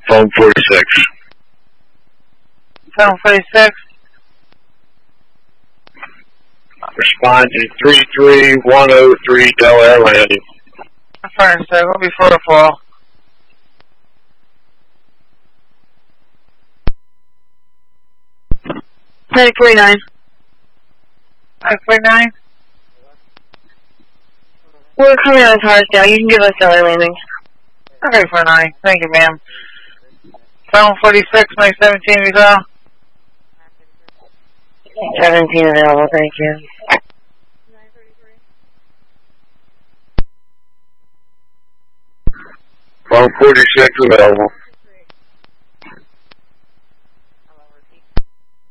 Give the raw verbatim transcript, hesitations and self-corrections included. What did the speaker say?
Phone forty-six. Phone forty-six. Respond to three three one oh three Delaware Landing. Fire sir, we'll be four to four. nine forty-nine. nine forty-nine? We're coming out of Carsdale. You can give us Delaware Landing. Okay, four nine. Thank you, ma'am. Phone forty-six, May seventeen, result. seventeen available, thank you. Phone forty-six available.